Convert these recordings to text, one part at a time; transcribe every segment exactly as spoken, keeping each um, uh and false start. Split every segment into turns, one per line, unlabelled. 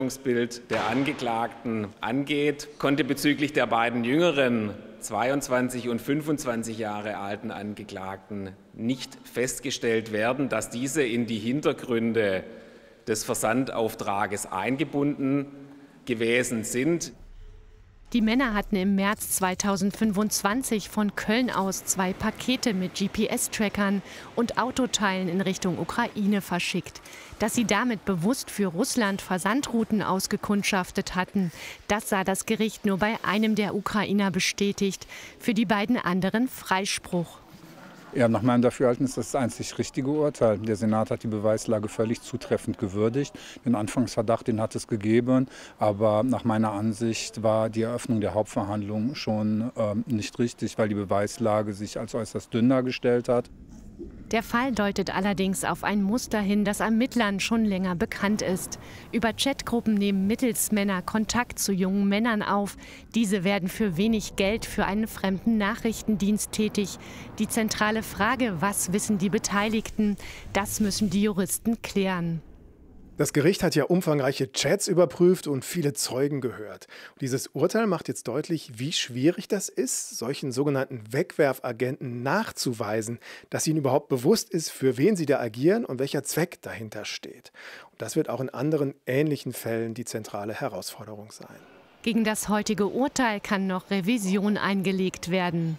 Das Bild der Angeklagten angeht, konnte bezüglich der beiden jüngeren zweiundzwanzig und fünfundzwanzig Jahre alten Angeklagten nicht festgestellt werden, dass diese in die Hintergründe des Versandauftrages eingebunden gewesen sind.
Die Männer hatten im März zweitausendfünfundzwanzig von Köln aus zwei Pakete mit G P S-Trackern und Autoteilen in Richtung Ukraine verschickt. Dass sie damit bewusst für Russland Versandrouten ausgekundschaftet hatten, das sah das Gericht nur bei einem der Ukrainer bestätigt. Für die beiden anderen Freispruch.
Ja, nach meinem Dafürhalten ist das das einzig richtige Urteil. Der Senat hat die Beweislage völlig zutreffend gewürdigt. Den Anfangsverdacht, den hat es gegeben. Aber nach meiner Ansicht war die Eröffnung der Hauptverhandlung schon ähm, nicht richtig, weil die Beweislage sich als äußerst dünn dargestellt hat.
Der Fall deutet allerdings auf ein Muster hin, das Ermittlern schon länger bekannt ist. Über Chatgruppen nehmen Mittelsmänner Kontakt zu jungen Männern auf. Diese werden für wenig Geld für einen fremden Nachrichtendienst tätig. Die zentrale Frage, was wissen die Beteiligten, das müssen die Juristen klären.
Das Gericht hat ja umfangreiche Chats überprüft und viele Zeugen gehört. Und dieses Urteil macht jetzt deutlich, wie schwierig das ist, solchen sogenannten Wegwerfagenten nachzuweisen, dass ihnen überhaupt bewusst ist, für wen sie da agieren und welcher Zweck dahinter steht. Und das wird auch in anderen ähnlichen Fällen die zentrale Herausforderung sein.
Gegen das heutige Urteil kann noch Revision eingelegt werden.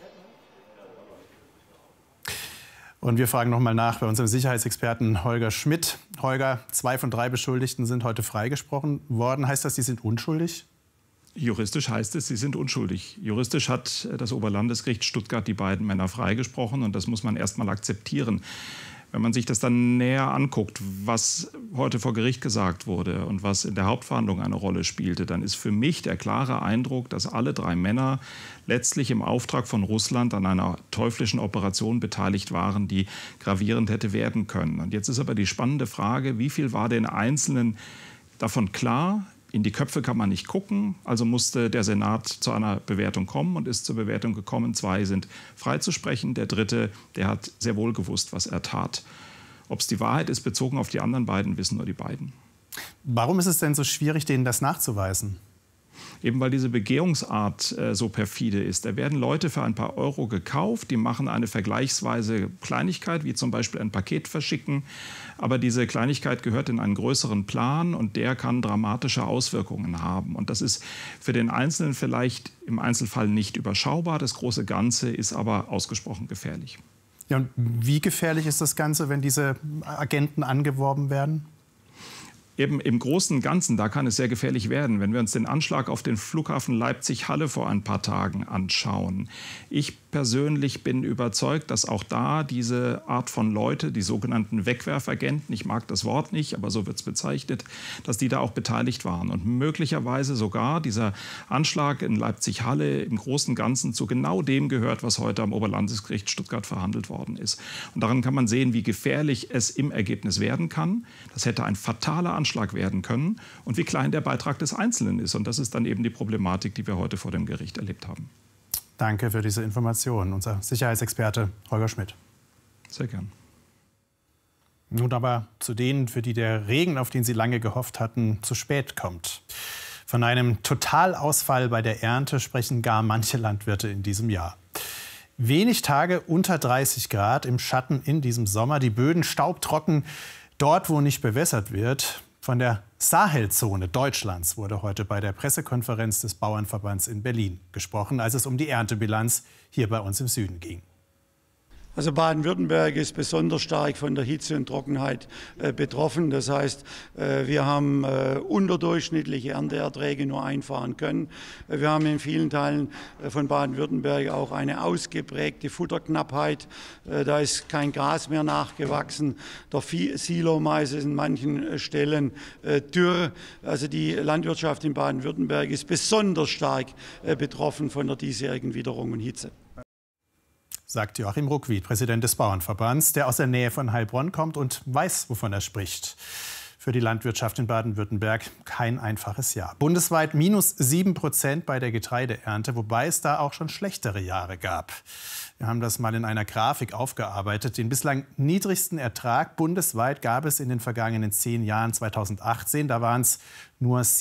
Und wir fragen noch mal nach bei unserem Sicherheitsexperten Holger Schmidt. Holger, zwei von drei Beschuldigten sind heute freigesprochen worden. Heißt das, die sind unschuldig?
Juristisch heißt es, sie sind unschuldig. Juristisch hat das Oberlandesgericht Stuttgart die beiden Männer freigesprochen. Und das muss man erst mal akzeptieren. Wenn man sich das dann näher anguckt, was heute vor Gericht gesagt wurde und was in der Hauptverhandlung eine Rolle spielte, dann ist für mich der klare Eindruck, dass alle drei Männer letztlich im Auftrag von Russland an einer teuflischen Operation beteiligt waren, die gravierend hätte werden können. Und jetzt ist aber die spannende Frage, wie viel war den Einzelnen davon klar? In die Köpfe kann man nicht gucken, also musste der Senat zu einer Bewertung kommen und ist zur Bewertung gekommen. Zwei sind freizusprechen, der dritte, der hat sehr wohl gewusst, was er tat. Ob es die Wahrheit ist, bezogen auf die anderen beiden, wissen nur die beiden.
Warum ist es denn so schwierig, denen das nachzuweisen?
Eben weil diese Begehungsart äh, so perfide ist. Da werden Leute für ein paar Euro gekauft, die machen eine vergleichsweise Kleinigkeit, wie zum Beispiel ein Paket verschicken. Aber diese Kleinigkeit gehört in einen größeren Plan und der kann dramatische Auswirkungen haben. Und das ist für den Einzelnen vielleicht im Einzelfall nicht überschaubar. Das große Ganze ist aber ausgesprochen gefährlich.
Ja, und wie gefährlich ist das Ganze, wenn diese Agenten angeworben werden?
Eben im Großen und Ganzen, da kann es sehr gefährlich werden. Wenn wir uns den Anschlag auf den Flughafen Leipzig-Halle vor ein paar Tagen anschauen. Ich persönlich bin überzeugt, dass auch da diese Art von Leute, die sogenannten Wegwerfagenten, ich mag das Wort nicht, aber so wird es bezeichnet, dass die da auch beteiligt waren. Und möglicherweise sogar dieser Anschlag in Leipzig-Halle im Großen und Ganzen zu genau dem gehört, was heute am Oberlandesgericht Stuttgart verhandelt worden ist. Und daran kann man sehen, wie gefährlich es im Ergebnis werden kann. Das hätte ein fataler Anschlag werden können und wie klein der Beitrag des Einzelnen ist. Und das ist dann eben die Problematik, die wir heute vor dem Gericht erlebt haben.
Danke für diese Informationen, unser Sicherheitsexperte Holger Schmidt.
Sehr gern.
Nun aber zu denen, für die der Regen, auf den sie lange gehofft hatten, zu spät kommt. Von einem Totalausfall bei der Ernte sprechen gar manche Landwirte in diesem Jahr. Wenig Tage unter dreißig Grad im Schatten in diesem Sommer, die Böden staubtrocken, dort, wo nicht bewässert wird. Von der Sahelzone Deutschlands wurde heute bei der Pressekonferenz des Bauernverbands in Berlin gesprochen, als es um die Erntebilanz hier bei uns im Süden ging.
Also Baden-Württemberg ist besonders stark von der Hitze und Trockenheit äh, betroffen. Das heißt, äh, wir haben äh, unterdurchschnittliche Ernteerträge nur einfahren können. Äh, wir haben in vielen Teilen äh, von Baden-Württemberg auch eine ausgeprägte Futterknappheit. Äh, da ist kein Gras mehr nachgewachsen. Der Silomais ist in manchen äh, Stellen äh, dürr. Also die Landwirtschaft in Baden-Württemberg ist besonders stark äh, betroffen von der diesjährigen Witterung und Hitze.
Sagt Joachim Ruckwied, Präsident des Bauernverbands, der aus der Nähe von Heilbronn kommt und weiß, wovon er spricht. Für die Landwirtschaft in Baden-Württemberg kein einfaches Jahr. Bundesweit minus sieben Prozent bei der Getreideernte, wobei es da auch schon schlechtere Jahre gab. Wir haben das mal in einer Grafik aufgearbeitet. Den bislang niedrigsten Ertrag bundesweit gab es in den vergangenen zehn Jahren. zweitausendachtzehn, da waren es nur